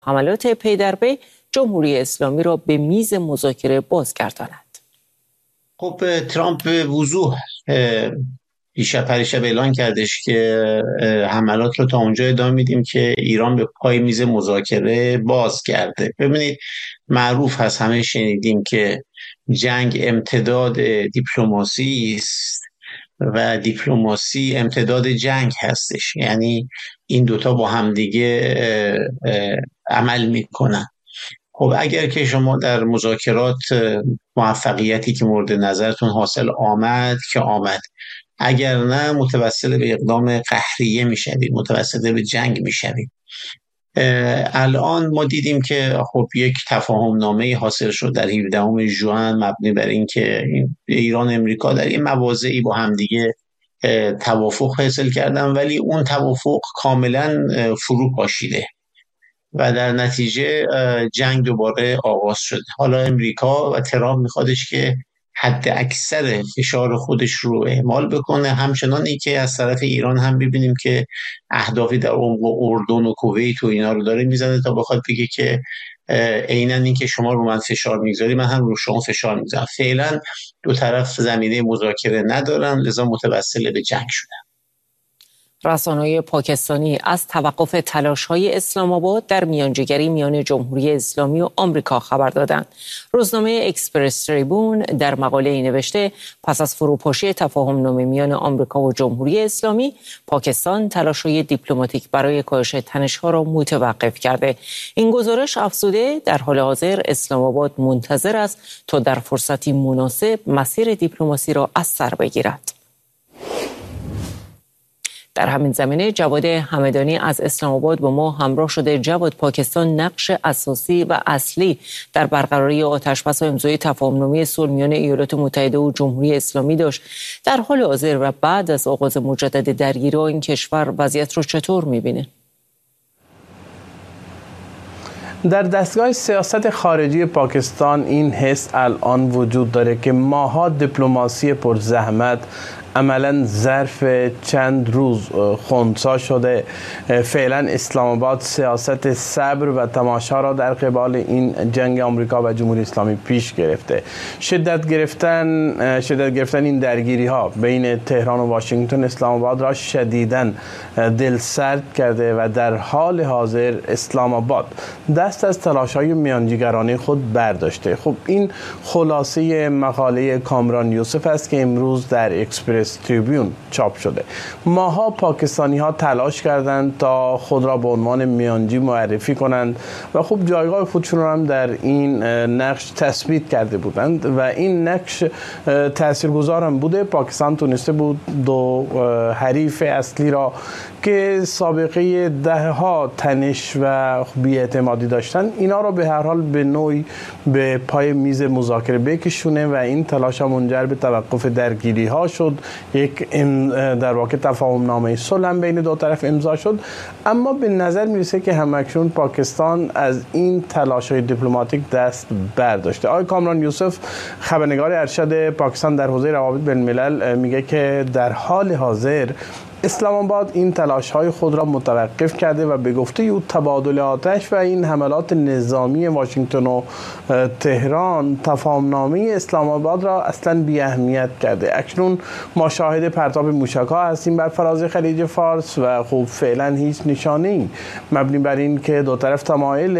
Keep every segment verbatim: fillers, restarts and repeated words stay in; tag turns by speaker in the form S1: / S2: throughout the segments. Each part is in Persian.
S1: حملات پی در پی جمهوری اسلامی را به میز مذاکره بازگرداند.
S2: خب ترامپ به وضوح دیشب پریشب اعلان کردش که حملات رو تا اونجا ادامه میدیم که ایران به پای میز مذاکره باز کرده. ببینید معروف هست، همه شنیدیم که جنگ امتداد دیپلماسی است و دیپلماسی امتداد جنگ هستش، یعنی این دوتا با همدیگه عمل میکنن. خب اگر که شما در مذاکرات موفقیتی که مورد نظرتون حاصل آمد که آمد، اگر نه متوسل به اقدام قهریه میشوید، متوسل به جنگ میشوید. الان ما دیدیم که خب یک تفاهم نامه حاصل شد در هفدهم ژوئن مبنی بر این که ایران و امریکا در این مواضعی با همدیگه توافق حاصل کردن، ولی اون توافق کاملا فرو پاشیده و در نتیجه جنگ دوباره آغاز شد. حالا امریکا و ترامپ میخوادش که حد اکثر فشار خودش رو اعمال بکنه، همچنانی که از طرف ایران هم ببینیم که اهدافی در عمق اردن و کویت و اینا رو داره میزنه تا بخواد بگه که عیناً این که شما رو من فشار میگذاری من هم رو شما فشار میگذارم. فعلا دو طرف زمینه مذاکره ندارن، لذا متوسل به جنگ شدن.
S1: رسانه‌های پاکستانی از توقف تلاش‌های اسلام آباد در میانجیگری میان جمهوری اسلامی و آمریکا خبر دادند. روزنامه اکسپرس تریبون در مقاله‌ای نوشته پس از فروپاشی تفاهم‌نامه میان آمریکا و جمهوری اسلامی، پاکستان تلاش‌های دیپلماتیک برای کاهش تنش‌ها را متوقف کرده. این گزارش افزوده در حال حاضر اسلام آباد منتظر است تا در فرصتی مناسب مسیر دیپلماسی را از سر بگیرد. در همین زمینه جواد همدانی از اسلام آباد با ما همراه شده. جواد، پاکستان نقش اساسی و اصلی در برقراری آتشبس و امضای تفاهم‌نامه صلح میان ایالات متحده و جمهوری اسلامی داشت. در حال حاضر و بعد از آغاز مجدد درگیری‌ها این کشور وضعیت رو چطور می‌بینه؟
S3: در دستگاه سیاست خارجی پاکستان این حس الان وجود داره که ماها دیپلماسی پرزحمت عملا ظرف چند روز خنثی شده. فعلا اسلام آباد سیاست صبر و تماشا را در قبال این جنگ آمریکا و جمهوری اسلامی پیش گرفته. شدت گرفتن شدت گرفتن این درگیری ها بین تهران و واشنگتن اسلام آباد را شدیداً دلسرد کرده و در حال حاضر اسلام آباد دست از تلاش‌های میانجیگرانه خود برداشته. خب این خلاصه مقاله کامران یوسف است که امروز در اکسپرس تریبیون چاپ شده. ماها پاکستانی ها تلاش کردند تا خود را به عنوان میانجی معرفی کنند و خب جایگاه خودشون را هم در این نقش تثبیت کرده بودند و این نقش تاثیرگذار هم بوده. پاکستان تونسته بود دو حریف اصلی را که سابقه دهها تنش و بی‌اعتمادی داشتن، اینا را به هر حال به نوعی به پای میز مذاکره بکشونه و این تلاش منجر به توقف درگیری ها شد. یک در واقع تفاهم نامه صلح هم بین دو طرف امضا شد، اما به نظر میرسه که همکنون پاکستان از این تلاش های دیپلماتیک دست برداشته. آقای کامران یوسف، خبرنگار ارشد پاکستان در حوزه روابط بین الملل، میگه که در حال حاضر اسلام آباد این تلاش‌های خود را متوقف کرده و به گفته او تبادل آتش و این حملات نظامی واشنگتن و تهران تفاهم‌نامه اسلام آباد را اصلاً بی اهمیت کرده. اکنون ما شاهد پرتاب موشک‌ها هستیم بر فراز خلیج فارس و خب فعلا هیچ نشانه‌ای مبنی بر این که دو طرف تمایل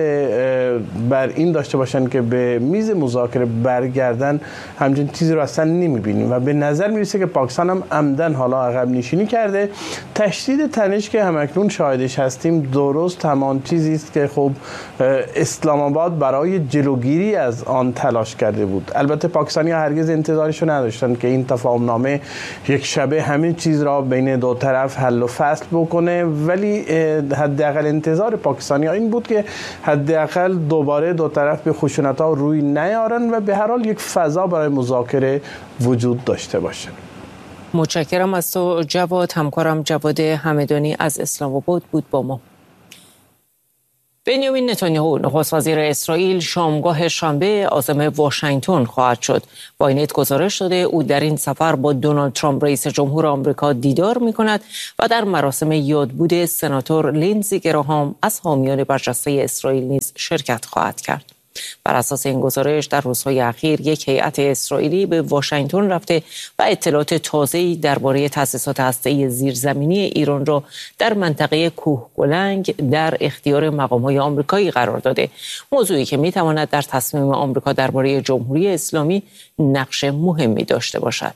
S3: بر این داشته باشند که به میز مذاکره برگردن همچین چیزی را اصلاً نمی‌بینیم و به نظر می‌رسه که پاکستان هم عمدن حالا عقب نشینی کرده. تشدید تنش که همکنون شاهدش هستیم درست همان چیزی است که خب اسلام آباد برای جلوگیری از آن تلاش کرده بود. البته پاکستانی ها هرگز انتظارشو نداشتند که این تفاهم نامه یک شبه همین چیز را بین دو طرف حل و فصل بکنه، ولی حداقل انتظار پاکستانی ها این بود که حداقل دوباره دو طرف به خشونت ها روی نیارن و به هر حال یک فضا برای مذاکره وجود داشته باشه.
S1: متشکرم از تو جواد. همکارم جواد همدانی از اسلام آباد بود با ما. بنیامین نتانیاهو نخست وزیر اسرائیل شامگاه شنبه عازم واشنگتن خواهد شد. با این گزارش شده او در این سفر با دونالد ترامپ رئیس جمهور آمریکا دیدار می‌کند و در مراسم یادبود سناتور لیندزی گراهام از حامیان برجسته اسرائیل نیز شرکت خواهد کرد. بر اساس این گزارش در روزهای اخیر یک هیئت اسرائیلی به واشنگتن رفته و اطلاعات تازه‌ای درباره تأسیسات هسته‌ای زیرزمینی ایران را در منطقه کوهگلنگ در اختیار مقام‌های آمریکایی قرار داده، موضوعی که می‌تواند در تصمیم آمریکا درباره جمهوری اسلامی نقش مهمی داشته باشد.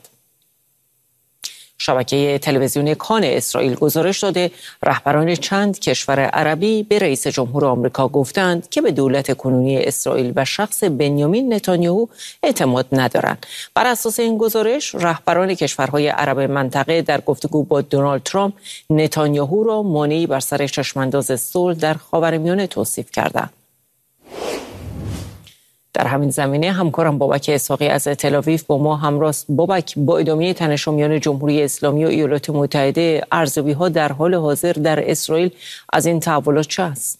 S1: شبکه تلویزیونی کان اسرائیل گزارش داده رهبران چند کشور عربی به رئیس جمهور آمریکا گفتند که به دولت کنونی اسرائیل و شخص بنیامین نتانیاهو اعتماد ندارند. بر اساس این گزارش رهبران کشورهای عرب منطقه در گفتگو با دونالد ترامپ نتانیاهو را مانعی بر سر چشمانداز صلح در خاورمیانه توصیف کردند. در همین زمینه همکارم بابک اسحاقی از تل‌آویو با ما همراه است. بابک، با ادامه تنش میان جمهوری اسلامی و ایالات متحده، ارزیابی‌ها در حال حاضر در اسرائیل از این تحولات چه است؟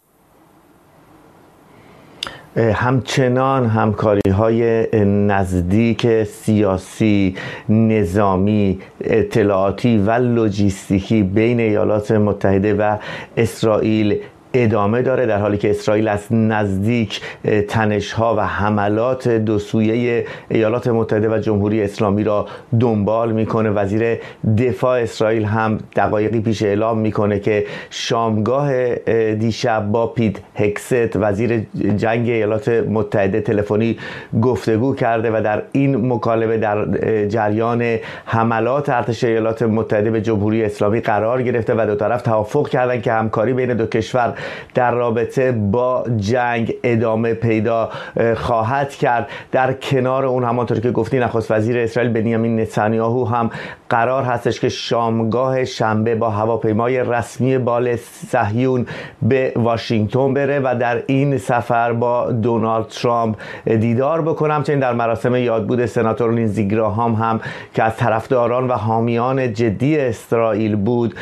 S4: همچنان همکاری‌های نزدیک سیاسی، نظامی، اطلاعاتی و لوجستیکی بین ایالات متحده و اسرائیل ادامه داره، در حالی که اسرائیل از نزدیک تنش‌ها و حملات دو سویه ایالات متحده و جمهوری اسلامی را دنبال میکنه. وزیر دفاع اسرائیل هم دقایقی پیش اعلام میکنه که شامگاه دیشب با پیت هکست وزیر جنگ ایالات متحده تلفنی گفتگو کرده و در این مکالمه در جریان حملات ارتش ایالات متحده به جمهوری اسلامی قرار گرفته و دو طرف توافق کردند که همکاری بین دو کشور در رابطه با جنگ ادامه پیدا خواهد کرد. در کنار اون همانطور که گفتی نخست وزیر اسرائیل بنیامین نتانیاهو هم قرار هستش که شامگاه شنبه با هواپیمای رسمی بال صهیون به واشنگتن بره و در این سفر با دونالد ترامپ دیدار بکنه. همچنین در مراسم یادبود سناتور لیندزی گراهام هم که از طرفداران و حامیان جدی اسرائیل بود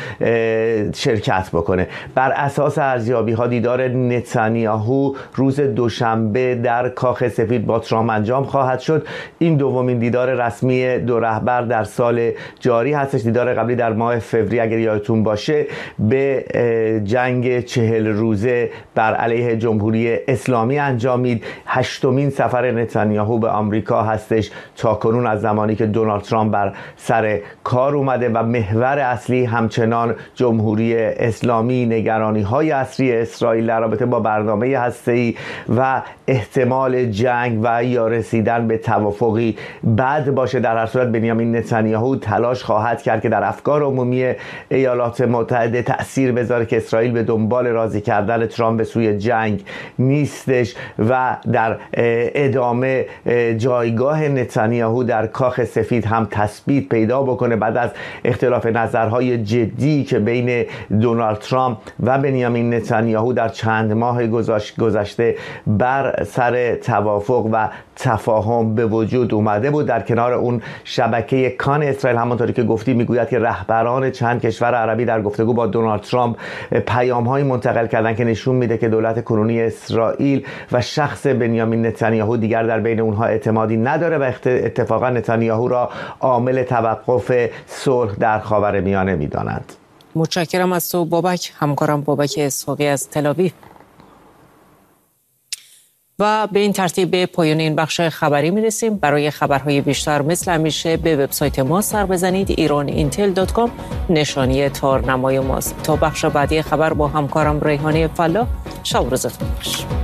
S4: شرکت بکنه. بر اساس ارزیابی ها دیدار نتانیاهو روز دوشنبه در کاخ سفید با ترامپ انجام خواهد شد. این دومین دیدار رسمی دو رهبر در سال جاری هستش. دیدار قبلی در ماه فوریه اگر یادتون باشه به جنگ چهل روزه بر علیه جمهوری اسلامی انجامید. هشتمین سفر نتانیاهو به آمریکا هستش تا کنون از زمانی که دونالد ترامپ بر سر کار اومده و محور اصلی همچنان جمهوری اسلامی، نگرانی های اصلی اسرائیل در رابطه با برنامه هسته‌ای و احتمال جنگ و یا رسیدن به توافقی بد باشه. در هر صورت بنیامین نتانیاهو تلاش خواهد کرد که در افکار عمومی ایالات متحده تأثیر بذاره که اسرائیل به دنبال راضی کردن ترامپ به سوی جنگ نیستش و در ادامه جایگاه نتانیاهو در کاخ سفید هم تثبیت پیدا بکنه بعد از اختلاف نظرهای جدی که بین دونالد ترامپ و بنیامین نتانیاهو در چند ماه گذشته بر سر توافق و تفاهم به وجود اومده بود. در کنار اون شبکه کان اسرائیل همونطوری که گفتی میگوید که رهبران چند کشور عربی در گفتگو با دونالد ترامپ پیام‌هایی منتقل کردن که نشون میده که دولت کنونی اسرائیل و شخص بنیامین نتانیاهو دیگر در بین اونها اعتمادی نداره و اتفاقا نتانیاهو را عامل توقف صلح در خاورمیانه میدانند.
S1: متشکرم از تو بابک. همکارم بابک اسحاقی از تل‌آویو. و به این ترتیب به پایان این بخش خبری میرسیم. برای خبرهای بیشتر مثل همیشه به وبسایت ما سر بزنید ایران اینتل دات کام، نشانی تارنمای ماست. تا بخش بعدی خبر با همکارم ریحانه فلاح، شب و روزتون خوش.